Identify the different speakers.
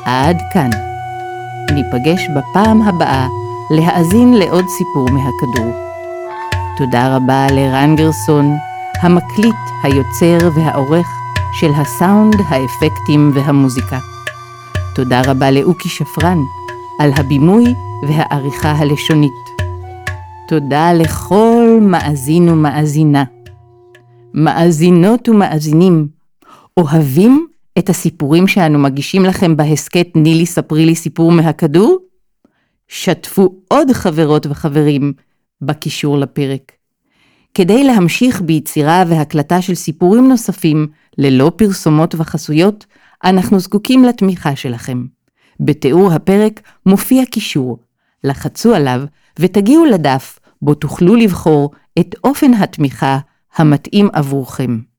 Speaker 1: עד כאן. ניפגש בפעם הבאה להאזין לעוד סיפור מהכדור. תודה רבה לרן גרסון, המקליט, היוצר והעורך של הסאונד, האפקטים והמוזיקה. תודה רבה לאוקי שפרן על הבימוי והעריכה הלשונית. תודה לכל מאזין ומאזינה. מאזינות ומאזינים, אוהבים את הסיפורים שאנו מגישים לכם בהסקט נילי ספרי לי סיפור מהכדור? שתפו עוד חברות וחברים בקישור לפרק. כדי להמשיך ביצירה והקלטה של סיפורים נוספים ללא פרסומות וחסויות, אנחנו זקוקים לתמיכה שלכם. בתיאור הפרק מופיע קישור, לחצו עליו ותגיעו לדף בו תוכלו לבחור את אופן התמיכה המתאים עבורכם.